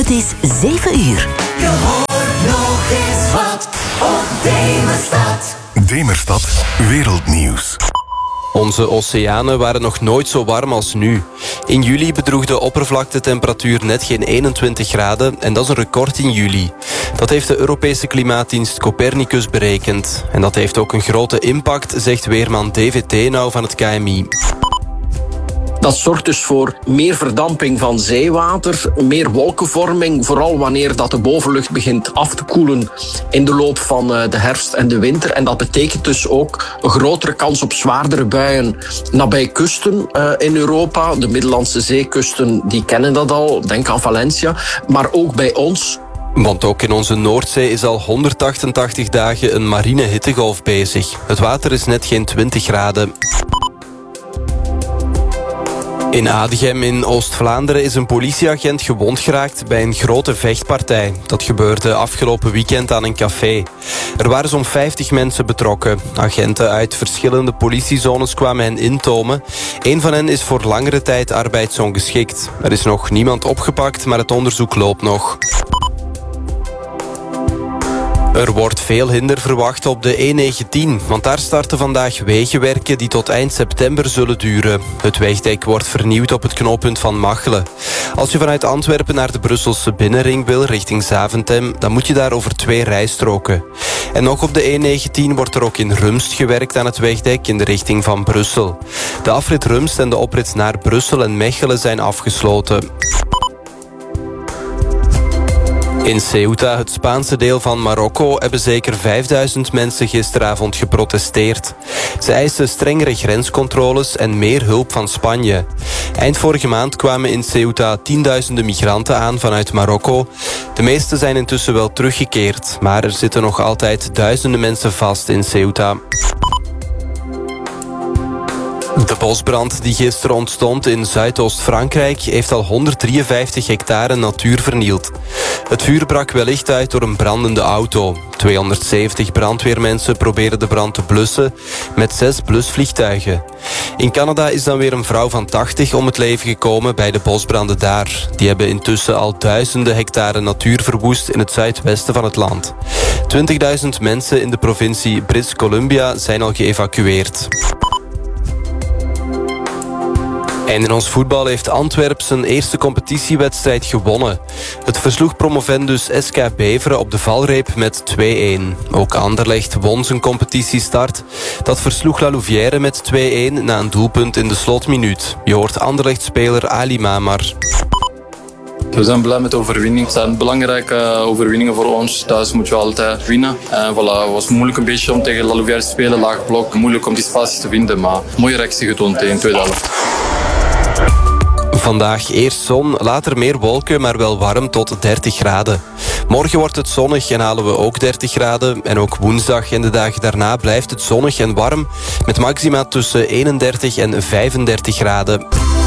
Het is 7 uur. Je hoort nog eens wat op Demerstad. Demerstad Wereldnieuws. Onze oceanen waren nog nooit zo warm als nu. In juli bedroeg de oppervlaktetemperatuur net geen 21 graden en dat is een record in juli. Dat heeft de Europese klimaatdienst Copernicus berekend. En dat heeft ook een grote impact, zegt weerman David Teenau van het KMI. Dat zorgt dus voor meer verdamping van zeewater, meer wolkenvorming, vooral wanneer dat de bovenlucht begint af te koelen in de loop van de herfst en de winter. En dat betekent dus ook een grotere kans op zwaardere buien nabij kusten in Europa. De Middellandse zeekusten die kennen dat al, denk aan Valencia, maar ook bij ons. Want ook in onze Noordzee is al 188 dagen een marine hittegolf bezig. Het water is net geen 20 graden. In Adegem in Oost-Vlaanderen is een politieagent gewond geraakt bij een grote vechtpartij. Dat gebeurde afgelopen weekend aan een café. Er waren zo'n 50 mensen betrokken. Agenten uit verschillende politiezones kwamen hen intomen. Een van hen is voor langere tijd arbeidsongeschikt. Er is nog niemand opgepakt, maar het onderzoek loopt nog. Er wordt veel hinder verwacht op de E19, want daar starten vandaag wegenwerken die tot eind september zullen duren. Het wegdek wordt vernieuwd op het knooppunt van Machelen. Als je vanuit Antwerpen naar de Brusselse binnenring wil, richting Zaventem, dan moet je daar over 2 rijstroken. En nog op de E19 wordt er ook in Rumst gewerkt aan het wegdek in de richting van Brussel. De afrit Rumst en de oprit naar Brussel en Mechelen zijn afgesloten. In Ceuta, het Spaanse deel van Marokko, hebben zeker 5000 mensen gisteravond geprotesteerd. Ze eisen strengere grenscontroles en meer hulp van Spanje. Eind vorige maand kwamen in Ceuta tienduizenden migranten aan vanuit Marokko. De meeste zijn intussen wel teruggekeerd, maar er zitten nog altijd duizenden mensen vast in Ceuta. De bosbrand die gisteren ontstond in Zuidoost-Frankrijk heeft al 153 hectare natuur vernield. Het vuur brak wellicht uit door een brandende auto. 270 brandweermensen proberen de brand te blussen met 6 blusvliegtuigen. In Canada is dan weer een vrouw van 80 om het leven gekomen bij de bosbranden daar. Die hebben intussen al duizenden hectare natuur verwoest in het zuidwesten van het land. 20.000 mensen in de provincie British Columbia zijn al geëvacueerd. En in ons voetbal heeft Antwerp zijn eerste competitiewedstrijd gewonnen. Het versloeg promovendus SK Beveren op de valreep met 2-1. Ook Anderlecht won zijn competitiestart. Dat versloeg La Louvière met 2-1 na een doelpunt in de slotminuut. Je hoort Anderlecht-speler Ali Mamar. We zijn blij met de overwinning. Het zijn belangrijke overwinningen voor ons. Thuis moeten we altijd winnen. En voilà, het was moeilijk een beetje om tegen La Louvière te spelen. Laag blok, moeilijk om die spaties te vinden. Maar mooie reactie getoond in de tweede helft. Vandaag eerst zon, later meer wolken, maar wel warm tot 30 graden. Morgen wordt het zonnig en halen we ook 30 graden. En ook woensdag en de dagen daarna blijft het zonnig en warm, met maxima tussen 31 en 35 graden.